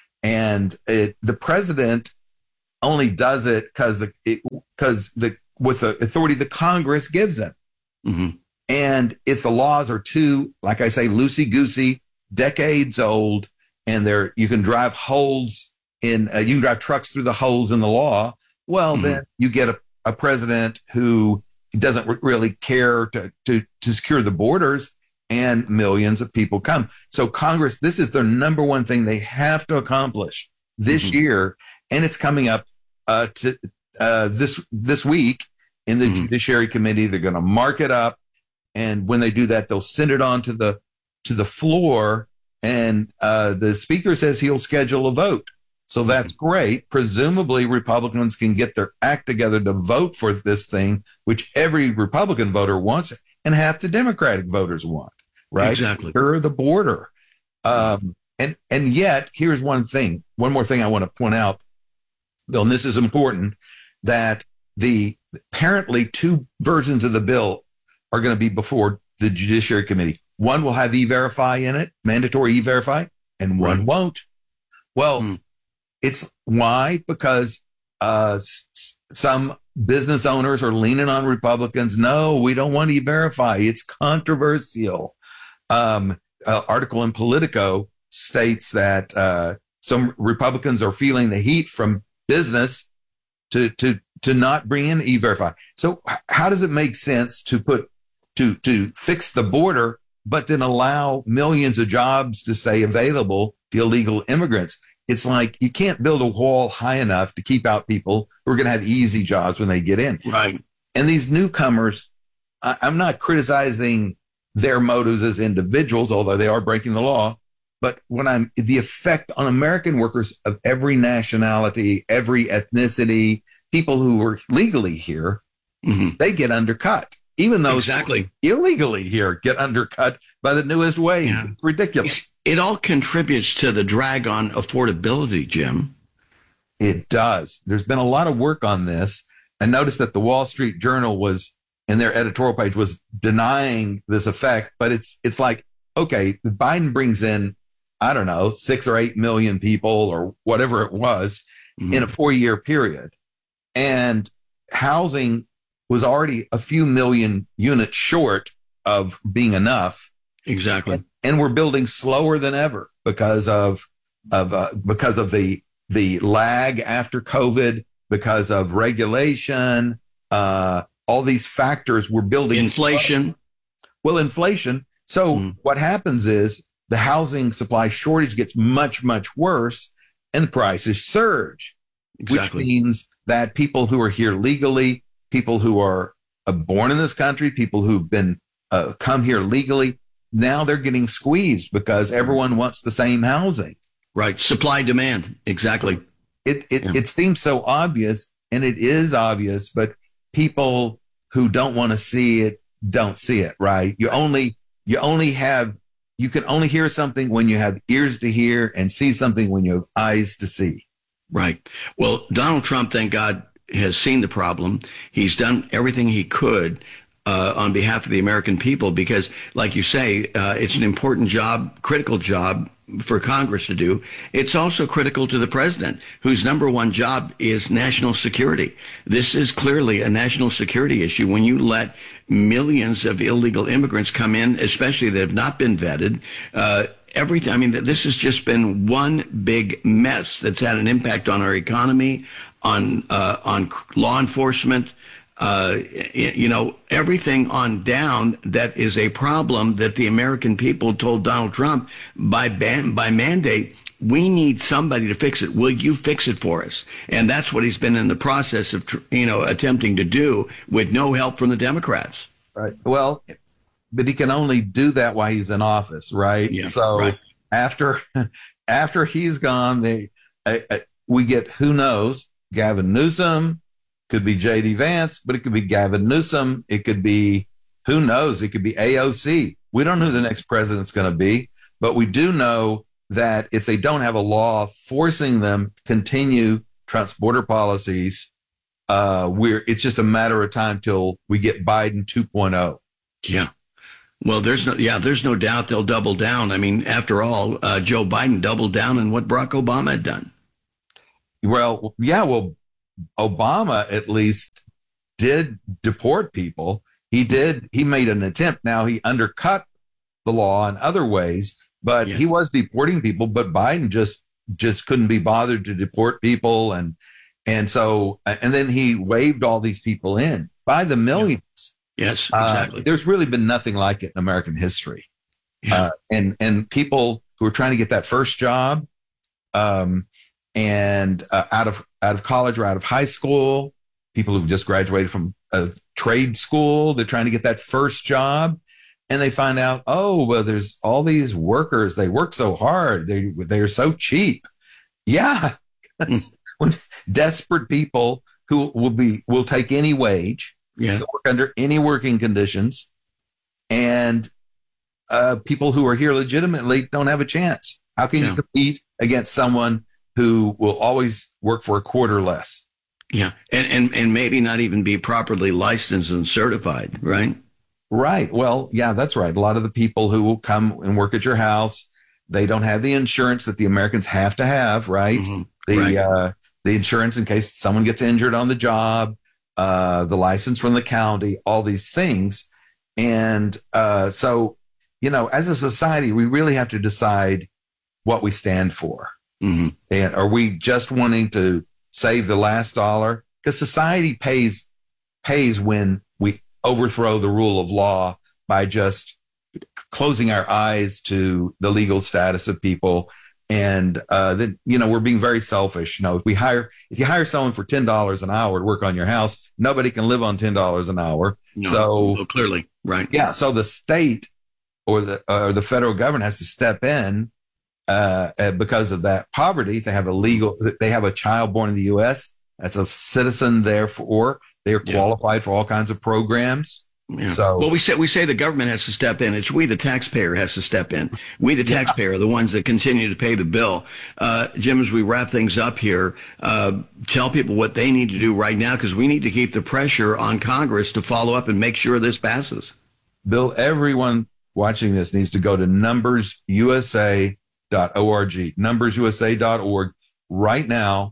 and it, the president only does it because because the with the authority the Congress gives him. Mm-hmm. And if the laws are too, like I say, loosey-goosey, decades old, and they're you can drive holes in, uh, you can drive trucks through the holes in the law, well, mm-hmm. then you get a, a president who doesn't re- really care to, to, to secure the borders, and millions of people come. So Congress, this is their number one thing they have to accomplish this mm-hmm. year, and it's coming up uh, to uh, this this week in the mm-hmm. Judiciary Committee. They're going to mark it up, and when they do that, they'll send it on to the to the floor, and uh, the Speaker says he'll schedule a vote. So that's great. Presumably, Republicans can get their act together to vote for this thing, which every Republican voter wants, and half the Democratic voters want. Right? Exactly. Secure the border. Um, and and yet, here's one thing. One more thing I want to point out, Bill, and this is important, that the apparently two versions of the bill are going to be before the Judiciary Committee. One will have E-Verify in it, mandatory E-Verify, and one right. won't. Well, mm. it's why? Because uh, s- some business owners are leaning on Republicans. No, we don't want E-Verify. It's controversial. Um, uh, article in Politico states that uh, some Republicans are feeling the heat from business to to to not bring in E-Verify. So h- how does it make sense to put to to fix the border, but then allow millions of jobs to stay available to illegal immigrants? It's like you can't build a wall high enough to keep out people who are going to have easy jobs when they get in. Right. And these newcomers, I, I'm not criticizing their motives as individuals, although they are breaking the law. But when I'm the effect on American workers of every nationality, every ethnicity, people who are legally here, mm-hmm. they get undercut. Even those exactly illegally here get undercut by the newest wage. Yeah. It's ridiculous. It all contributes to the drag on affordability, Jim. It does. There's been a lot of work on this. I noticed that the Wall Street Journal was, in their editorial page, was denying this effect. But it's it's like, okay, Biden brings in, I don't know, six or eight million people or whatever it was mm-hmm. in a four-year period. And housing was already a few million units short of being enough. Exactly. And, and we're building slower than ever because of of uh, because of the the lag after COVID, because of regulation, uh, all these factors. We're building inflation. Slow. Well, inflation. So mm. what happens is the housing supply shortage gets much, much worse, and the prices surge, exactly. which means that people who are here legally, people who are uh, born in this country, people who've been uh, come here legally, now they're getting squeezed because everyone wants the same housing. Right. Supply demand. Exactly. It it, yeah. it seems so obvious, and it is obvious, but people who don't want to see it don't see it. Right. You only you only have you can only hear something when you have ears to hear and see something when you have eyes to see. Right. Well, Donald Trump, thank God, has seen the problem. He's done everything he could uh, on behalf of the American people because, like you say, uh, it's an important job, critical job for Congress to do. It's also critical to the president, whose number one job is national security. This is clearly a national security issue when you let millions of illegal immigrants come in, especially that have not been vetted. Uh, Everything. I mean, this has just been one big mess that's had an impact on our economy, on uh, on law enforcement, uh, you know, everything on down that is a problem that the American people told Donald Trump by ban- by mandate we need somebody to fix it. Will you fix it for us? And that's what he's been in the process of, you know, attempting to do with no help from the Democrats. Right. Well, but he can only do that while he's in office, right? Yeah, so right. after after he's gone, they uh, uh, we get, who knows, Gavin Newsom, could be J D Vance, but it could be Gavin Newsom. It could be, who knows, it could be A O C. We don't know who the next president's going to be, but we do know that if they don't have a law forcing them to continue Trump's border policies, uh, we're it's just a matter of time till we get Biden two point oh. Yeah. Well, there's no, yeah, there's no doubt they'll double down. I mean, after all, uh, Joe Biden doubled down on what Barack Obama had done. Well, yeah, well, Obama at least did deport people. He did. He made an attempt. Now, he undercut the law in other ways, but yeah. he was deporting people. But Biden just just couldn't be bothered to deport people. And and so and then he waved all these people in by the millions. Yeah. Yes, exactly. Uh, there's really been nothing like it in American history. Yeah. Uh, and and people who are trying to get that first job, um, and uh, out of out of college or out of high school, people who've just graduated from a trade school, they're trying to get that first job, and they find out, oh, well, there's all these workers. They work so hard. They they're so cheap. Yeah, when desperate people who will be will take any wage. Yeah. Work under any working conditions, and uh, people who are here legitimately don't have a chance. How can yeah. you compete against someone who will always work for a quarter less? Yeah, and, and and maybe not even be properly licensed and certified, right? Right. Well, yeah, that's right. A lot of the people who will come and work at your house, they don't have the insurance that the Americans have to have, right? Mm-hmm. The right. Uh, the insurance in case someone gets injured on the job. Uh, the license from the county, all these things. And uh, so, you know, as a society, we really have to decide what we stand for. Mm-hmm. And are we just wanting to save the last dollar? Because society pays pays when we overthrow the rule of law by just closing our eyes to the legal status of people. And uh, that, you know, we're being very selfish. You know, if we hire, if you hire someone for ten dollars an hour to work on your house, nobody can live on ten dollars an hour. No, so no, clearly, right? Yeah. So the state or the or the federal government has to step in uh, because of that poverty. They have a legal, they have a child born in the U S that's a citizen. Therefore, they are qualified yeah. for all kinds of programs. Yeah. So, well, we say we say the government has to step in. It's we, the taxpayer, has to step in. We, the yeah. taxpayer, are the ones that continue to pay the bill. Uh, Jim, as we wrap things up here, uh, tell people what they need to do right now, because we need to keep the pressure on Congress to follow up and make sure this passes. Bill, everyone watching this needs to go to numbers u s a dot org, numbers u s a dot org right now,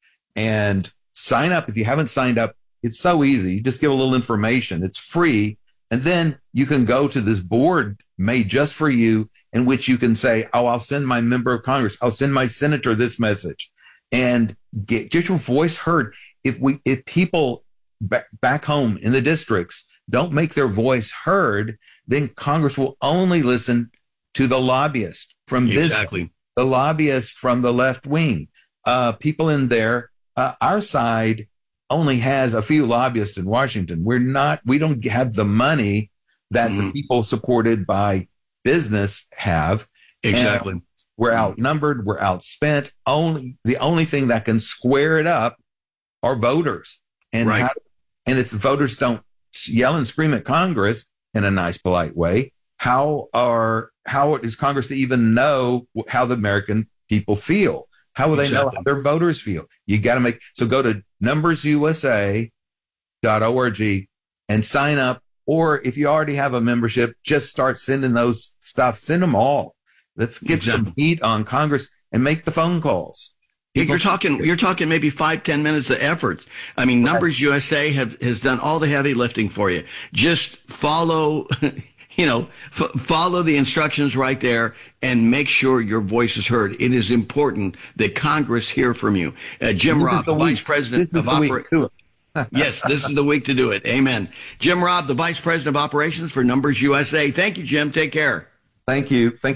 and sign up. If you haven't signed up, it's so easy. You just give a little information. It's free. And then you can go to this board made just for you, in which you can say, oh, I'll send my member of Congress. I'll send my senator this message, and get, get your voice heard. If we, if people back, back home in the districts don't make their voice heard, then Congress will only listen to the lobbyist from business, exactly. the lobbyist from the left wing, uh, people in there. Uh, our side only has a few lobbyists in Washington. We're not, we don't have the money that mm-hmm. the people supported by business have. Exactly. And we're outnumbered. We're outspent. Only the only thing that can square it up are voters. And right. how, and if the voters don't yell and scream at Congress in a nice, polite way, how are how is Congress to even know how the American people feel? How will they exactly. know how their voters feel? You got to make, so go to numbers u s a dot org and sign up. Or if you already have a membership, just start sending those stuff. Send them all. Let's get exactly. some heat on Congress and make the phone calls. People, you're talking, you're talking maybe five, ten minutes of effort. I mean, Numbers U S A have, has done all the heavy lifting for you. Just follow, you know, f- follow the instructions right there and make sure your voice is heard. It is important that Congress hear from you. Uh, Jim this Robb, the Vice President of Operations. Yes, this is the week to do it. Amen. Jim Robb, the Vice President of Operations for Numbers U S A. Thank you, Jim. Take care. Thank you. Thank you, Bill.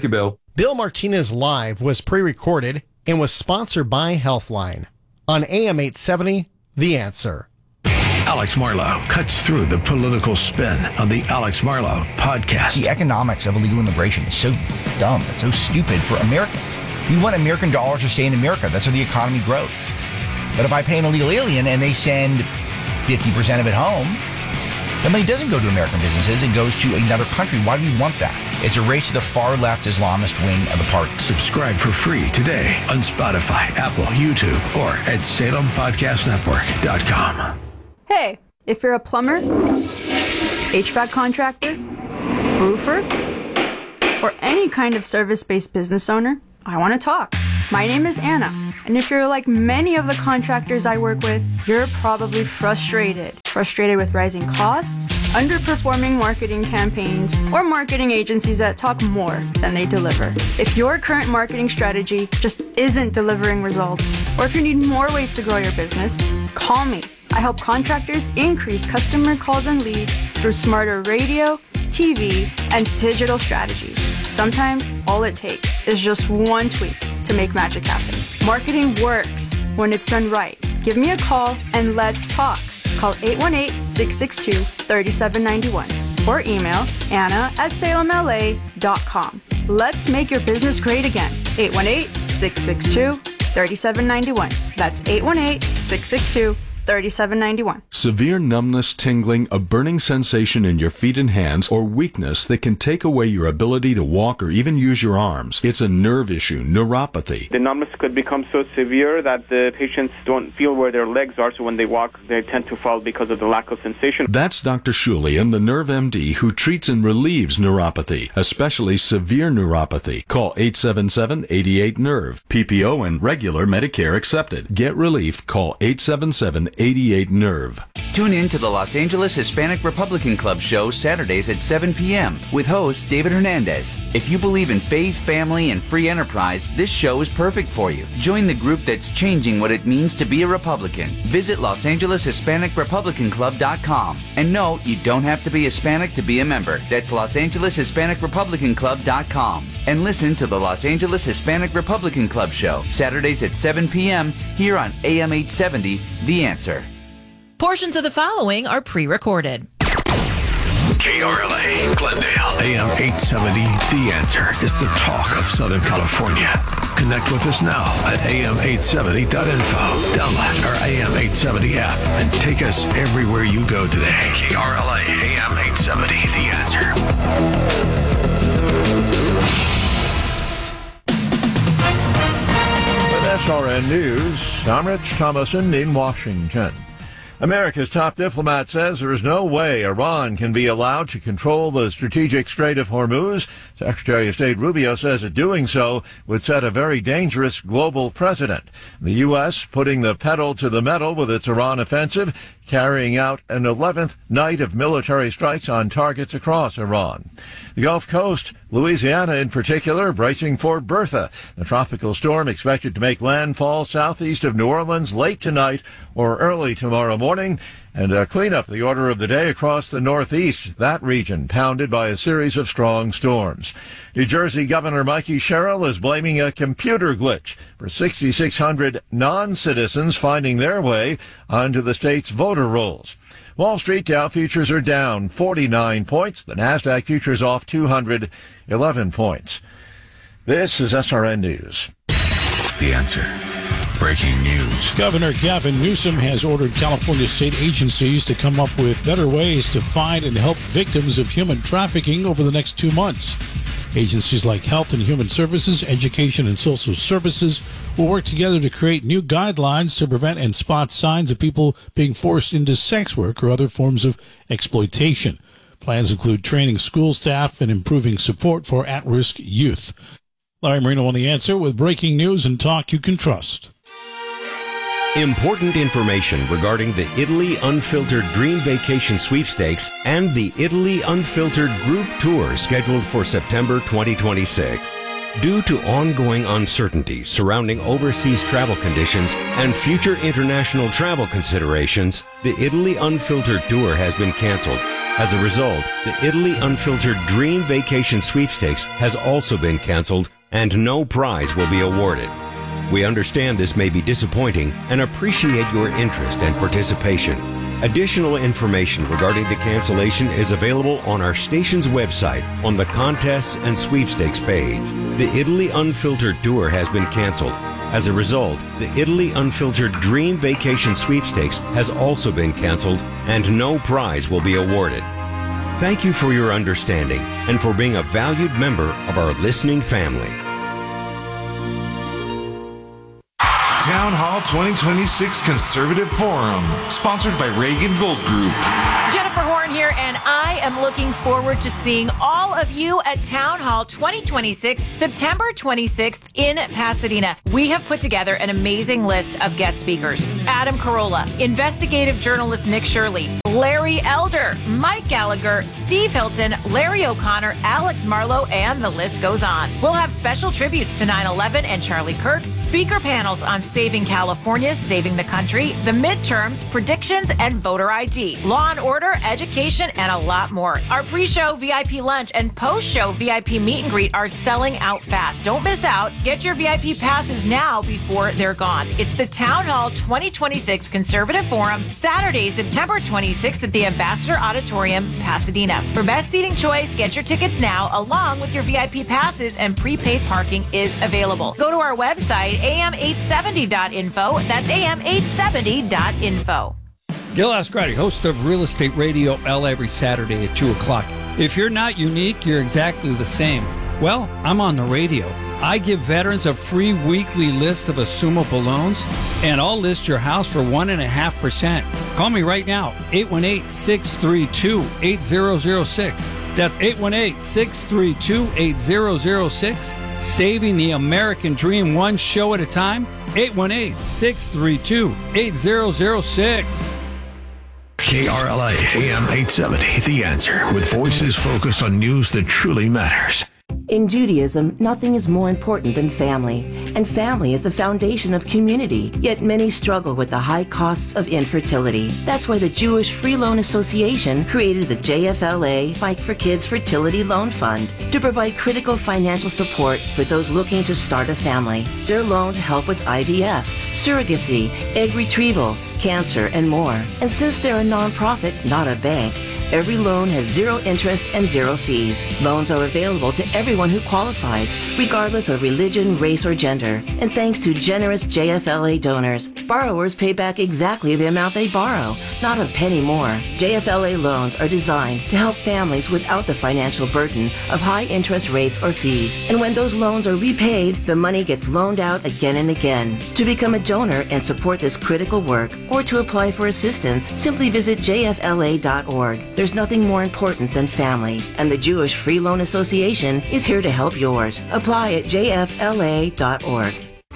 Bill Martinez Live was pre-recorded and was sponsored by Healthline. On A M eight seventy, The Answer. Alex Marlow cuts through the political spin on the Alex Marlow podcast. The economics of illegal immigration is so dumb. It's so stupid for Americans. We want American dollars to stay in America. That's how the economy grows. But if I pay an illegal alien and they send fifty percent of it home, the money doesn't go to American businesses. It goes to another country. Why do we want that? It's a race to the far left Islamist wing of the party. Subscribe for free today on Spotify, Apple, YouTube, or at Salem Podcast Network dot com. Hey, if you're a plumber, H V A C contractor, roofer, or any kind of service-based business owner, I want to talk. My name is Anna, and if you're like many of the contractors I work with, you're probably frustrated. Frustrated with rising costs, underperforming marketing campaigns, or marketing agencies that talk more than they deliver. If your current marketing strategy just isn't delivering results, or if you need more ways to grow your business, call me. I help contractors increase customer calls and leads through smarter radio, T V, and digital strategies. Sometimes all it takes is just one tweak to make magic happen. Marketing works when it's done right. Give me a call and let's talk. Call eight one eight, six six two, three seven nine one or email Anna at salem L A dot com. Let's make your business great again. eight one eight, six six two, three seven nine one. That's eight one eight, six six two, three seven nine one. Severe numbness, tingling, a burning sensation in your feet and hands, or weakness that can take away your ability to walk or even use your arms. It's a nerve issue, neuropathy. The numbness could become so severe that the patients don't feel where their legs are, so when they walk, they tend to fall because of the lack of sensation. That's Doctor Shulian, the Nerve M D, who treats and relieves neuropathy, especially severe neuropathy. Call eight seven seven, eight eight, nerve. P P O and regular Medicare accepted. Get relief. Call eight seven seven, eight eight, nerve. Tune in to the Los Angeles Hispanic Republican Club show Saturdays at seven p.m. with host David Hernandez. If you believe in faith, family, and free enterprise, this show is perfect for you. Join the group that's changing what it means to be a Republican. Visit Los Angeles Hispanic Republican Club dot com. And no, you don't have to be Hispanic to be a member. That's Los Angeles Hispanic Republican Club dot com. And listen to the Los Angeles Hispanic Republican Club show Saturdays at seven p.m. here on A M eight seventy, The Answer. Portions of the following are pre-recorded. K R L A, Glendale, A M eight seventy, The Answer is the talk of Southern California. Connect with us now at A M eight seventy dot info. Download our A M eight seventy app and take us everywhere you go today. K R L A, A M eight seventy, The Answer. With S R N News, I'm Rich Thomason in Washington. America's top diplomat says there is no way Iran can be allowed to control the strategic Strait of Hormuz. Secretary of State Rubio says that doing so would set a very dangerous global precedent. The U S putting the pedal to the metal with its Iran offensive, carrying out an eleventh night of military strikes on targets across Iran. The Gulf Coast, Louisiana in particular, bracing for Bertha, the tropical storm expected to make landfall southeast of New Orleans late tonight or early tomorrow morning, and a cleanup the order of the day across the Northeast, that region pounded by a series of strong storms. New Jersey Governor Mikey Sherrill is blaming a computer glitch for six thousand six hundred non-citizens finding their way onto the state's voter rolls. Wall Street Dow futures are down forty-nine points. The NASDAQ futures off two hundred eleven points. This is S R N News. The Answer. Breaking news. Governor Gavin Newsom has ordered California state agencies to come up with better ways to find and help victims of human trafficking over the next two months. Agencies like Health and Human Services, Education and Social Services will work together to create new guidelines to prevent and spot signs of people being forced into sex work or other forms of exploitation. Plans include training school staff and improving support for at-risk youth. Larry Marino on The Answer with breaking news and talk you can trust. Important information regarding the Italy Unfiltered Dream Vacation Sweepstakes and the Italy Unfiltered Group Tour scheduled for September twenty twenty-six. Due to ongoing uncertainty surrounding overseas travel conditions and future international travel considerations, the Italy Unfiltered Tour has been canceled. As a result, the Italy Unfiltered Dream Vacation Sweepstakes has also been canceled and no prize will be awarded. We understand this may be disappointing and appreciate your interest and participation. Additional information regarding the cancellation is available on our station's website on the Contests and Sweepstakes page. The Italy Unfiltered Tour has been canceled. As a result, the Italy Unfiltered Dream Vacation Sweepstakes has also been canceled, and no prize will be awarded. Thank you for your understanding and for being a valued member of our listening family. Town Hall twenty twenty-six Conservative Forum, sponsored by Reagan Gold Group. Jennifer Horn here, and I am looking forward to seeing all of you at Town Hall twenty twenty-six, September twenty-sixth in Pasadena. We have put together an amazing list of guest speakers. Adam Carolla, investigative journalist Nick Shirley, Larry Elder, Mike Gallagher, Steve Hilton, Larry O'Connor, Alex Marlowe, and the list goes on. We'll have special tributes to nine eleven and Charlie Kirk, speaker panels on saving California, saving the country, the midterms, predictions, and voter I D, law and order, education, and a lot more. Our pre-show V I P lunch and post-show V I P meet and greet are selling out fast. Don't miss out. Get your V I P passes now before they're gone. It's the Town Hall twenty twenty-six Conservative Forum, Saturday, September twenty-sixth at the Ambassador Auditorium, Pasadena. For best seating choice, get your tickets now, along with your V I P passes, and prepaid parking is available. Go to our website, A M eight seventy dot info. That's A M eight seventy dot info. Gil Ascardi, host of Real Estate Radio L every Saturday at two o'clock. If you're not unique, you're exactly the same. Well, I'm on the radio. I give veterans a free weekly list of assumable loans, and I'll list your house for one point five percent. Call me right now, eight one eight, six three two, eight zero zero six. That's eight one eight, six three two, eight zero zero six. Saving the American dream one show at a time, eight one eight, six three two, eight zero zero six. K R L A A M eight seventy, The Answer, with voices focused on news that truly matters. In Judaism, nothing is more important than family, and family is the foundation of community, yet many struggle with the high costs of infertility. That's why the Jewish Free Loan Association created the J F L A Fight for Kids Fertility Loan Fund to provide critical financial support for those looking to start a family. Their loans help with I V F, surrogacy, egg retrieval, cancer, and more. And since they're a nonprofit, not a bank, every loan has zero interest and zero fees. Loans are available to everyone who qualifies, regardless of religion, race, or gender. And thanks to generous J F L A donors, borrowers pay back exactly the amount they borrow, not a penny more. J F L A loans are designed to help families without the financial burden of high interest rates or fees. And when those loans are repaid, the money gets loaned out again and again. To become a donor and support this critical work, or to apply for assistance, simply visit J F L A dot org. There's nothing more important than family, and the Jewish Free Loan Association is here to help yours. Apply at J F L A dot org.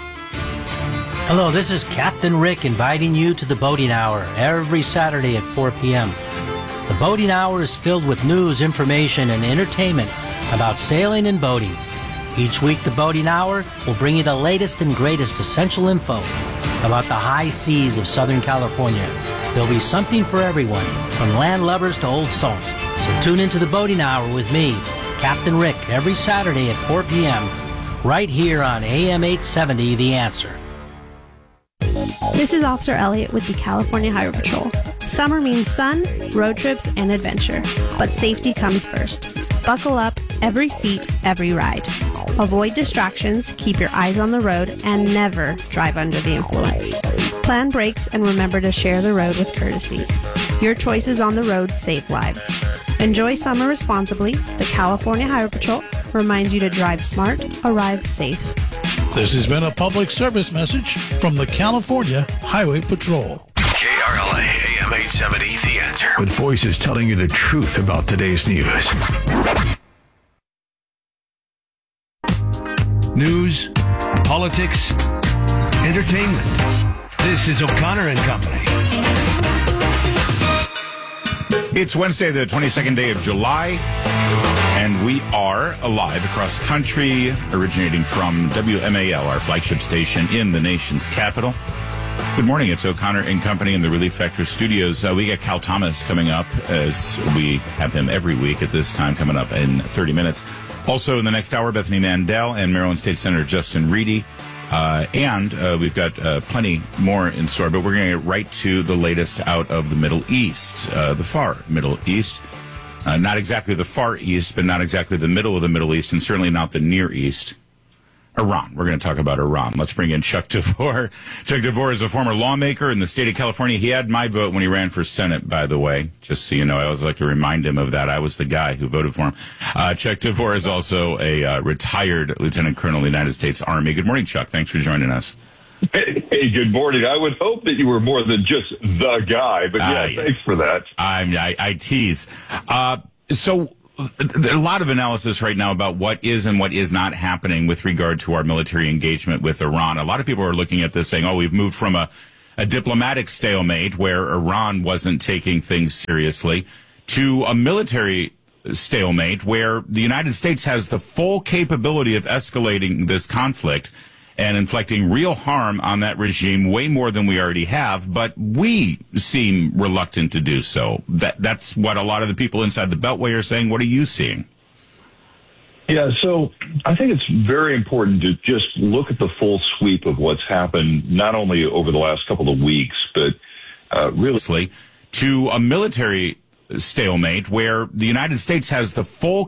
Hello, this is Captain Rick inviting you to the Boating Hour every Saturday at four p.m. The Boating Hour is filled with news, information, and entertainment about sailing and boating. Each week, the Boating Hour will bring you the latest and greatest essential info about the high seas of Southern California. There'll be something for everyone, from landlubbers to old salts. So tune into the Boating Hour with me, Captain Rick, every Saturday at four p.m. right here on A M eight seventy, The Answer. This is Officer Elliott with the California Highway Patrol. Summer means sun, road trips, and adventure, but safety comes first. Buckle up, every seat, every ride. Avoid distractions, keep your eyes on the road, and never drive under the influence. Plan brakes and remember to share the road with courtesy. Your choices on the road save lives. Enjoy summer responsibly. The California Highway Patrol reminds you to drive smart, arrive safe. This has been a public service message from the California Highway Patrol. K R L A A M eight seventy, The Answer, with voices telling you the truth about today's news. News, politics, entertainment. This is O'Connor and Company. It's Wednesday, the twenty-second day of July, and we are alive across the country, originating from W M A L, our flagship station in the nation's capital. Good morning. It's O'Connor and Company in the Relief Factor studios. Uh, we got Cal Thomas coming up, as we have him every week at this time, coming up in thirty minutes. Also in the next hour, Bethany Mandel and Maryland State Senator Justin Reedy. Uh, and uh, we've got uh, plenty more in store, but we're going to get right to the latest out of the Middle East, uh, the far Middle East. Uh, not exactly the Far East, but not exactly the middle of the Middle East, and certainly not the Near East. Iran. We're going to talk about Iran. Let's bring in Chuck DeVore. Chuck DeVore is a former lawmaker in the state of California. He had my vote when he ran for Senate, by the way. Just so you know, I always like to remind him of that. I was the guy who voted for him. Uh, Chuck DeVore is also a uh, retired lieutenant colonel in the United States Army. Good morning, Chuck. Thanks for joining us. Hey, hey, good morning. I would hope that you were more than just the guy, but yeah, uh, yes. Thanks for that. I'm, I, I tease. Uh, so... There's a lot of analysis right now about what is and what is not happening with regard to our military engagement with Iran. A lot of people are looking at this saying, oh, we've moved from a, a diplomatic stalemate where Iran wasn't taking things seriously to a military stalemate where the United States has the full capability of escalating this conflict and inflicting real harm on that regime, way more than we already have, but we seem reluctant to do so. That That's what a lot of the people inside the Beltway are saying. What are you seeing? Yeah, so I think it's very important to just look at the full sweep of what's happened, not only over the last couple of weeks, but uh, really to a military stalemate where the United States has the full